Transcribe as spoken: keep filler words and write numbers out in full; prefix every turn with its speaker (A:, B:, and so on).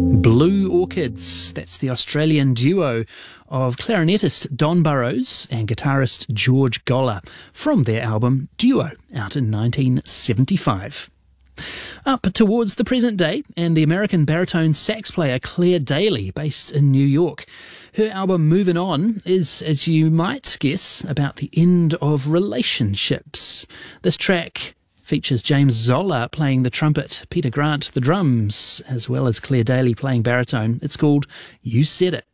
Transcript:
A: Blue Orchids, that's the Australian duo of clarinetist Don Burrows and guitarist George Goller from their album Duo, out in nineteen seventy-five. Up towards the present day, and the American baritone sax player Claire Daly, based in New York. Her album Moving On is, as you might guess, about the end of relationships. This track features James Zoller playing the trumpet, Peter Grant the drums, as well as Claire Daly playing baritone. It's called You Said It.